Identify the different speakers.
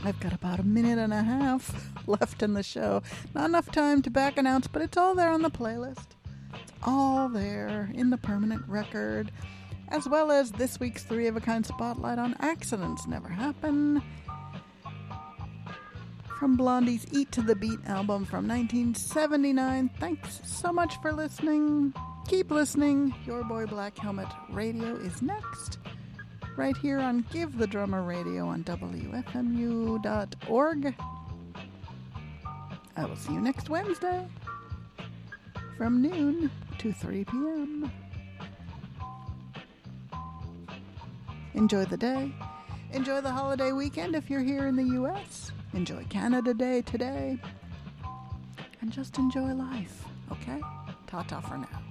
Speaker 1: I've got about a minute and a half left in the show. Not enough time to back announce, but it's all there on the playlist. It's all there in the permanent record, as well as this week's 3 of a Kind spotlight on Accidents Never Happen, from Blondie's Eat to the Beat album from 1979. Thanks so much for listening. Keep listening. Your Boy Black Helmet Radio is next, right here on Give the Drummer Radio on WFMU.org. I will see you next Wednesday from noon to 3 p.m. Enjoy the day. Enjoy the holiday weekend if you're here in the U.S. Enjoy Canada Day today. And just enjoy life, okay? Ta-ta for now.